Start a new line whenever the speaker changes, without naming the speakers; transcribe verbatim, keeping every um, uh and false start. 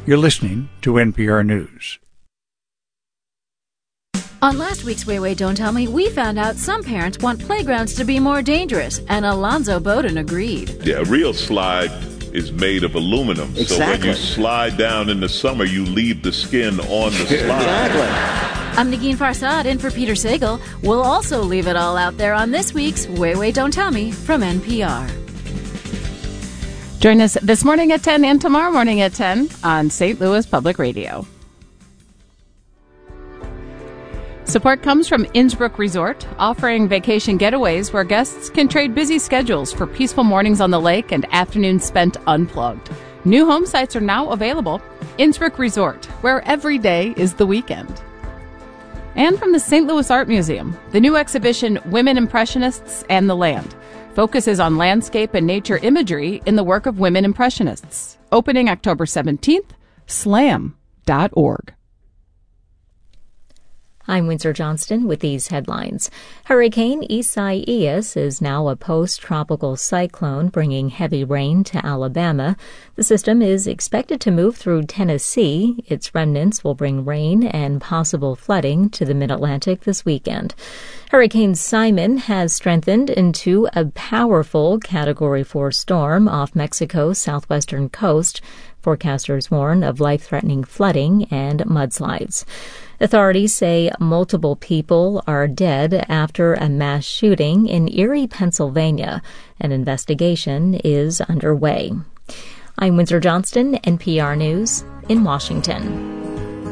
You're listening to N P R News.
On last week's Wait, Wait, Don't Tell Me, we found out some parents want playgrounds to be more dangerous, and Alonzo Bowden agreed.
Yeah, a real slide is made of aluminum.
Exactly.
So when you slide down in the summer, you leave the skin on the slide.
Exactly.
I'm Negin Farsad, in for Peter Sagal. We'll also leave it all out there on this week's Wait, Wait, Don't Tell Me from N P R.
Join us this morning at ten and tomorrow morning at ten on Saint Louis Public Radio. Support comes from Innsbruck Resort, offering vacation getaways where guests can trade busy schedules for peaceful mornings on the lake and afternoons spent unplugged. New home sites are now available. Innsbruck Resort, where every day is the weekend. And from the Saint Louis Art Museum, the new exhibition Women Impressionists and the Land focuses on landscape and nature imagery in the work of women impressionists. Opening October seventeenth, slam dot org.
I'm Windsor Johnston with these headlines. Hurricane Isaias is now a post-tropical cyclone bringing heavy rain to Alabama. The system is expected to move through Tennessee. Its remnants will bring rain and possible flooding to the mid-Atlantic this weekend. Hurricane Simon has strengthened into a powerful Category four storm off Mexico's southwestern coast. Forecasters warn of life-threatening flooding and mudslides. Authorities say multiple people are dead after a mass shooting in Erie, Pennsylvania. An investigation is underway. I'm Windsor Johnston, N P R News in Washington.